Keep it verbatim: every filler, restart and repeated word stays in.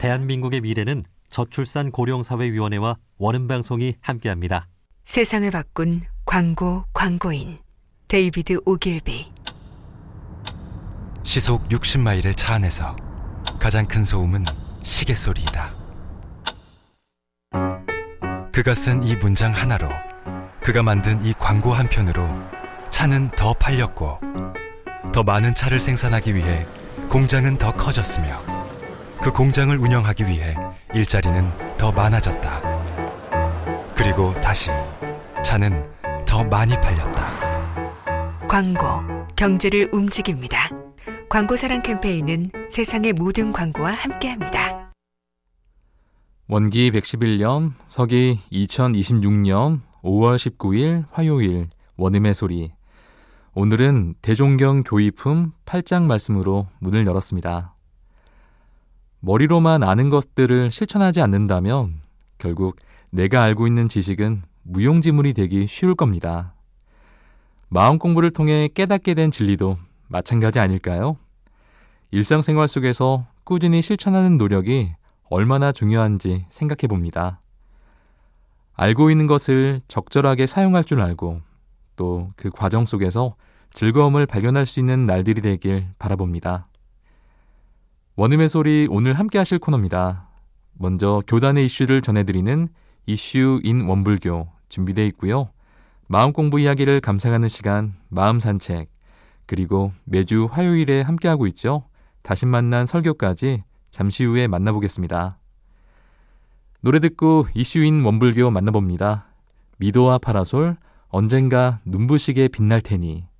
대한민국의 미래는 저출산 고령사회위원회와 원음방송이 함께합니다. 세상을 바꾼 광고 광고인 데이비드 오길비. 시속 육십 마일의 차 안에서 가장 큰 소음은 시계 소리이다. 그가 쓴 이 문장 하나로, 그가 만든 이 광고 한 편으로 차는 더 팔렸고, 더 많은 차를 생산하기 위해 공장은 더 커졌으며, 그 공장을 운영하기 위해 일자리는 더 많아졌다. 그리고 다시 차는 더 많이 팔렸다. 광고, 경제를 움직입니다. 광고사랑 캠페인은 세상의 모든 광고와 함께합니다. 원기 백십일 년, 서기 이천이십육 년 오월 십구일 화요일 원음의 소리. 오늘은 대종경 교의품 팔 장 말씀으로 문을 열었습니다. 머리로만 아는 것들을 실천하지 않는다면 결국 내가 알고 있는 지식은 무용지물이 되기 쉬울 겁니다. 마음 공부를 통해 깨닫게 된 진리도 마찬가지 아닐까요? 일상생활 속에서 꾸준히 실천하는 노력이 얼마나 중요한지 생각해 봅니다. 알고 있는 것을 적절하게 사용할 줄 알고, 또 그 과정 속에서 즐거움을 발견할 수 있는 날들이 되길 바라봅니다. 원음의 소리, 오늘 함께 하실 코너입니다. 먼저 교단의 이슈를 전해드리는 이슈 인 원불교 준비되어 있고요. 마음 공부 이야기를 감상하는 시간 마음 산책, 그리고 매주 화요일에 함께하고 있죠. 다시 만난 설교까지 잠시 후에 만나보겠습니다. 노래 듣고 이슈인 원불교 만나봅니다. 미도와 파라솔, 언젠가 눈부시게 빛날 테니.